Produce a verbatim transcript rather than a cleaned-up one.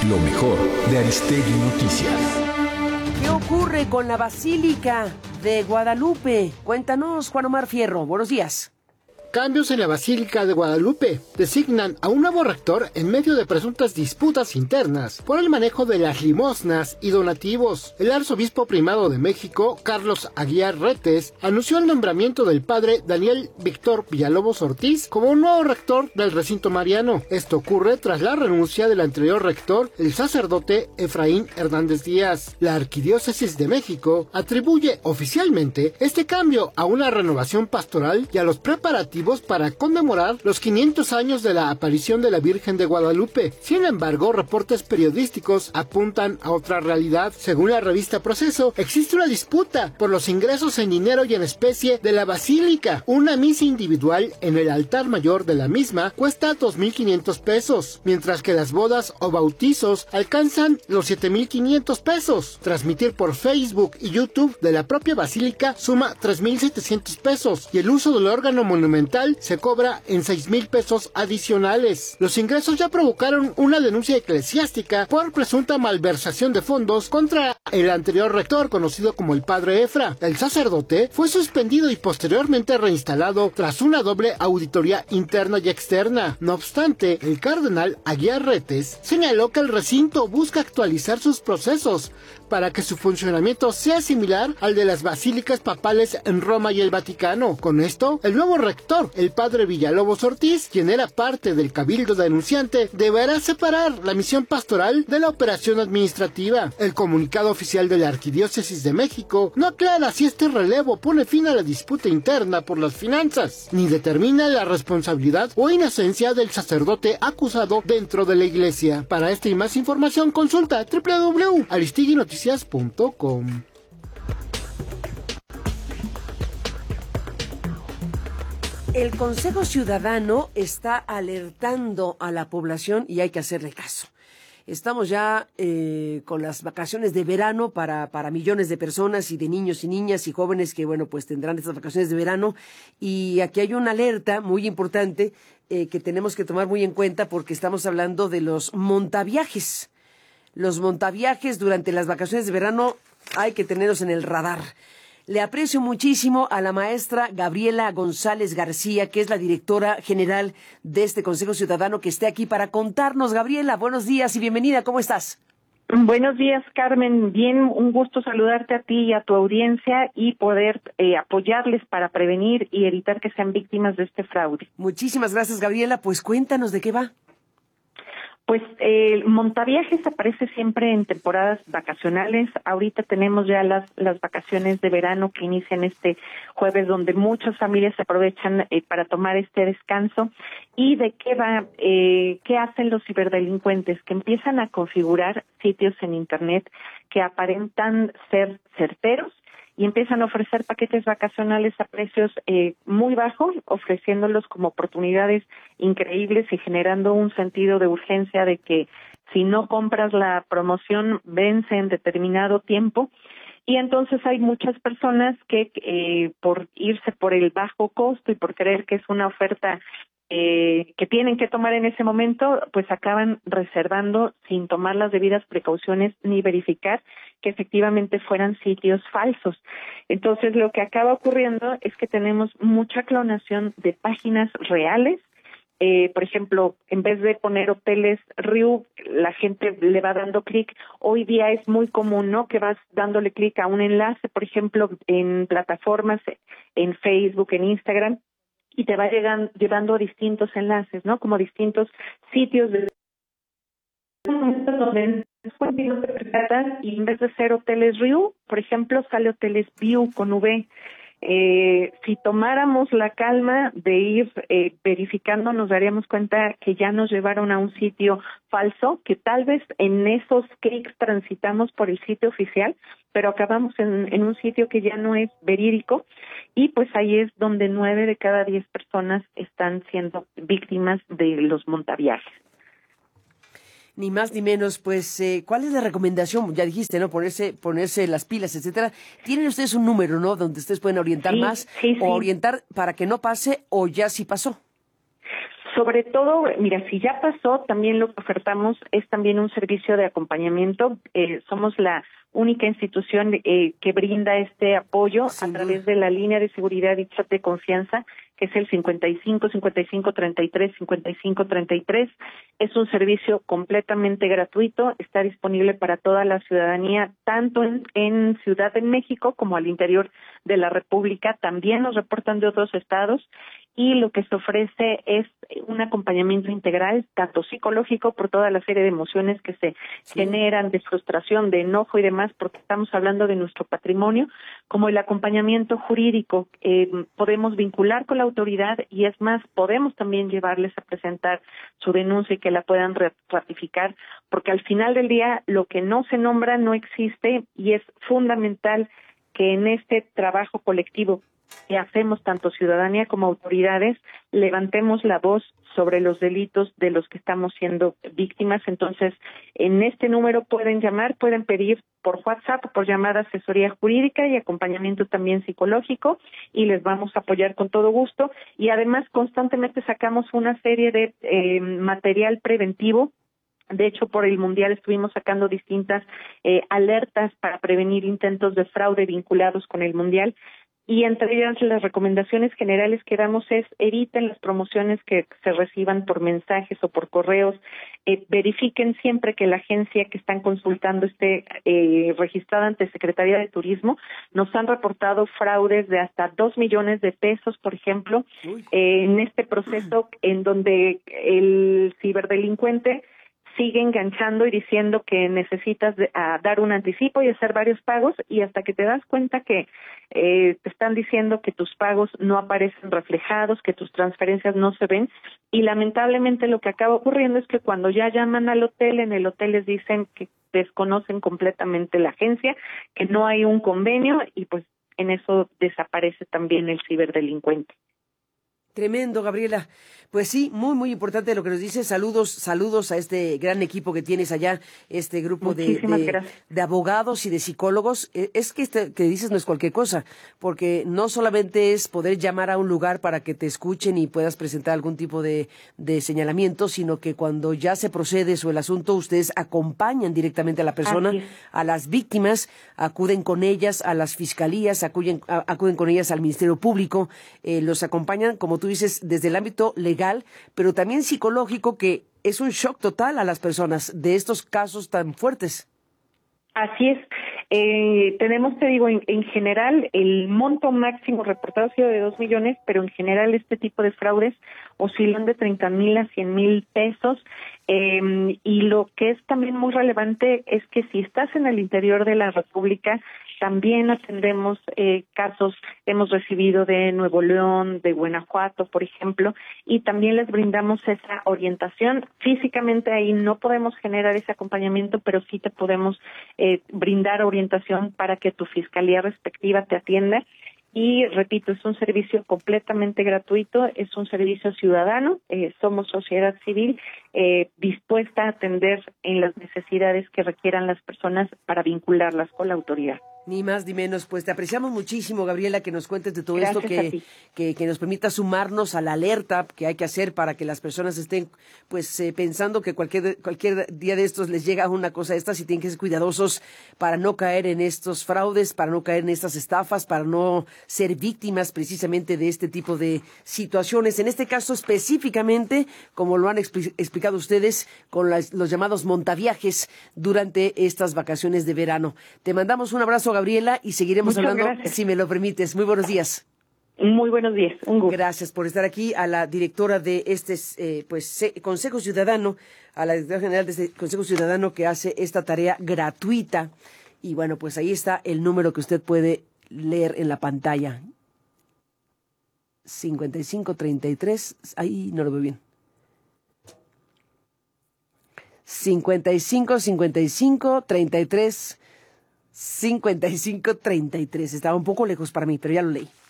Lo mejor de Aristegui Noticias. ¿Qué ocurre con la Basílica de Guadalupe? Cuéntanos, Juan Omar Fierro. Buenos días. Cambios en la Basílica de Guadalupe. Designan a un nuevo rector en medio de presuntas disputas internas por el manejo de las limosnas y donativos. El arzobispo primado de México, Carlos Aguiar Retes, anunció el nombramiento del padre Daniel Víctor Villalobos Ortiz como un nuevo rector del recinto mariano. Esto ocurre tras la renuncia del anterior rector, el sacerdote Efraín Hernández Díaz. La Arquidiócesis de México atribuye oficialmente este cambio a una renovación pastoral y a los preparativos para conmemorar los quinientos años de la aparición de la Virgen de Guadalupe. Sin embargo, reportes periodísticos apuntan a otra realidad. Según la revista Proceso, existe una disputa por los ingresos en dinero y en especie de la basílica. Una misa individual en el altar mayor de la misma cuesta dos mil quinientos pesos, mientras que las bodas o bautizos alcanzan los siete mil quinientos pesos. Transmitir por Facebook y YouTube de la propia basílica suma tres mil setecientos pesos y el uso del órgano monumental se cobra en seis mil pesos adicionales. Los ingresos ya provocaron una denuncia eclesiástica por presunta malversación de fondos contra el anterior rector, conocido como el padre Efra. El sacerdote fue suspendido y posteriormente reinstalado tras una doble auditoría interna y externa. No obstante, el cardenal Aguiar Retes señaló que el recinto busca actualizar sus procesos para que su funcionamiento sea similar al de las basílicas papales en Roma y el Vaticano. Con esto, el nuevo rector, el padre Villalobos Ortiz, quien era parte del cabildo denunciante, deberá separar la misión pastoral de la operación administrativa. El comunicado oficial de la Arquidiócesis de México no aclara si este relevo pone fin a la disputa interna por las finanzas, ni determina la responsabilidad o inocencia del sacerdote acusado dentro de la iglesia. Para esta y más información, consulta doble u doble u doble u punto aristegui noticias punto com. El Consejo Ciudadano está alertando a la población y hay que hacerle caso. Estamos ya eh, con las vacaciones de verano para, para millones de personas y de niños y niñas y jóvenes que, bueno, pues tendrán estas vacaciones de verano. Y aquí hay una alerta muy importante eh, que tenemos que tomar muy en cuenta porque estamos hablando de los montaviajes. Los montaviajes durante las vacaciones de verano hay que tenerlos en el radar. Le aprecio muchísimo a la maestra Gabriela González García, que es la directora general de este Consejo Ciudadano, que esté aquí para contarnos. Gabriela, buenos días y bienvenida. ¿Cómo estás? Buenos días, Carmen. Bien, un gusto saludarte a ti y a tu audiencia y poder eh, apoyarles para prevenir y evitar que sean víctimas de este fraude. Muchísimas gracias, Gabriela. Pues cuéntanos de qué va. Pues el eh, montaviajes aparece siempre en temporadas vacacionales. Ahorita tenemos ya las las vacaciones de verano que inician este jueves, donde muchas familias se aprovechan eh, para tomar este descanso. ¿Y de qué va? Eh, ¿Qué hacen los ciberdelincuentes? Que empiezan a configurar sitios en Internet que aparentan ser certeros y empiezan a ofrecer paquetes vacacionales a precios eh, muy bajos, ofreciéndolos como oportunidades increíbles y generando un sentido de urgencia de que si no compras la promoción vence en determinado tiempo. Y entonces hay muchas personas que eh, por irse por el bajo costo y por creer que es una oferta eh, que tienen que tomar en ese momento, pues acaban reservando sin tomar las debidas precauciones ni verificar que efectivamente fueran sitios falsos. Entonces lo que acaba ocurriendo es que tenemos mucha clonación de páginas reales. Eh, por ejemplo, en vez de poner hoteles Riu, la gente le va dando clic. Hoy día es muy común, ¿no?, que vas dándole clic a un enlace, por ejemplo, en plataformas, en Facebook, en Instagram, y te va llegando, llevando a distintos enlaces, ¿no?, como distintos sitios de donde después no te percatas y en vez de ser hoteles Riu, por ejemplo, sale hoteles View con V. Eh, si tomáramos la calma de ir eh, verificando, nos daríamos cuenta que ya nos llevaron a un sitio falso, que tal vez en esos clics transitamos por el sitio oficial, pero acabamos en, en un sitio que ya no es verídico, y pues ahí es donde nueve de cada diez personas están siendo víctimas de los montaviajes. Ni más ni menos, pues, eh, ¿cuál es la recomendación? Ya dijiste, ¿no? Ponerse, ponerse las pilas, etcétera. Tienen ustedes un número, ¿no?, donde ustedes pueden orientar sí, más sí, o sí. orientar para que no pase o ya sí pasó. Sobre todo, mira, si ya pasó, también lo que ofertamos es también un servicio de acompañamiento. Eh, somos la única institución eh, que brinda este apoyo Sin a través duda. de la línea de seguridad y chat de confianza, que es el cincuenta y cinco, cincuenta y cinco, treinta y tres, cincuenta y cinco, treinta y tres. Es un servicio completamente gratuito, está disponible para toda la ciudadanía, tanto en, en Ciudad de México como al interior de la República. También nos reportan de otros estados, y lo que se ofrece es un acompañamiento integral, tanto psicológico por toda la serie de emociones que se Sí. generan, de frustración, de enojo y demás, porque estamos hablando de nuestro patrimonio, como el acompañamiento jurídico. Eh, podemos vincular con la autoridad, y es más, podemos también llevarles a presentar su denuncia y que la puedan ratificar, porque al final del día lo que no se nombra no existe, y es fundamental que en este trabajo colectivo que hacemos tanto ciudadanía como autoridades, levantemos la voz sobre los delitos de los que estamos siendo víctimas. Entonces, en este número pueden llamar, pueden pedir por WhatsApp, por llamada, asesoría jurídica y acompañamiento también psicológico, y les vamos a apoyar con todo gusto. Y además, constantemente sacamos una serie de eh, material preventivo. De hecho, por el Mundial estuvimos sacando distintas eh, alertas para prevenir intentos de fraude vinculados con el Mundial, y entre ellas las recomendaciones generales que damos es: eviten las promociones que se reciban por mensajes o por correos, eh, verifiquen siempre que la agencia que están consultando esté eh, registrada ante Secretaría de Turismo. Nos han reportado fraudes de hasta dos millones de pesos, por ejemplo, eh, en este proceso en donde el ciberdelincuente sigue enganchando y diciendo que necesitas de, a, dar un anticipo y hacer varios pagos, y hasta que te das cuenta que eh, te están diciendo que tus pagos no aparecen reflejados, que tus transferencias no se ven, y lamentablemente lo que acaba ocurriendo es que cuando ya llaman al hotel, en el hotel les dicen que desconocen completamente la agencia, que no hay un convenio, y pues en eso desaparece también el ciberdelincuente. Tremendo, Gabriela. Pues sí, muy, muy importante lo que nos dices. Saludos, saludos a este gran equipo que tienes allá, este grupo de, de, de abogados y de psicólogos. Es que este que dices no es cualquier cosa, porque no solamente es poder llamar a un lugar para que te escuchen y puedas presentar algún tipo de, de señalamiento, sino que cuando ya se procede sobre el asunto, ustedes acompañan directamente a la persona, a las víctimas, acuden con ellas a las fiscalías, acuden, acuden con ellas al Ministerio Público, eh, los acompañan, como tú dices, desde el ámbito legal, pero también psicológico, que es un shock total a las personas de estos casos tan fuertes. Así es. Eh, tenemos, te digo, en, en general, el monto máximo reportado ha sido de dos millones, pero en general este tipo de fraudes oscilan de treinta mil a cien mil pesos. Eh, y lo que es también muy relevante es que si estás en el interior de la República, también atendemos eh, casos, hemos recibido de Nuevo León, de Guanajuato, por ejemplo, y también les brindamos esa orientación. Físicamente ahí no podemos generar ese acompañamiento, pero sí te podemos eh, brindar orientación para que tu fiscalía respectiva te atienda. Y repito, es un servicio completamente gratuito, es un servicio ciudadano, eh, somos sociedad civil eh, dispuesta a atender en las necesidades que requieran las personas para vincularlas con la autoridad. Ni más ni menos, pues te apreciamos muchísimo, Gabriela, que nos cuentes de todo Gracias esto, que, que, que nos permita sumarnos a la alerta que hay que hacer para que las personas estén pues eh, pensando que cualquier cualquier día de estos les llega una cosa de estas, y tienen que ser cuidadosos para no caer en estos fraudes, para no caer en estas estafas, para no ser víctimas precisamente de este tipo de situaciones. En este caso específicamente, como lo han expli- explicado ustedes, con las, los llamados montaviajes durante estas vacaciones de verano. Te mandamos un abrazo, Gabriela, y seguiremos Muchas hablando, gracias. si me lo permites. Muy buenos días. Muy buenos días, un gusto. Gracias por estar aquí. A la directora de este eh, pues Consejo Ciudadano, a la directora general de este Consejo Ciudadano, que hace esta tarea gratuita. Y bueno, pues ahí está el número que usted puede leer en la pantalla. cincuenta y cinco treinta y tres, ahí no lo veo bien. cincuenta y cinco cincuenta y cinco treinta y tres cincuenta y cinco treinta y tres. Estaba un poco lejos para mí, pero ya lo leí.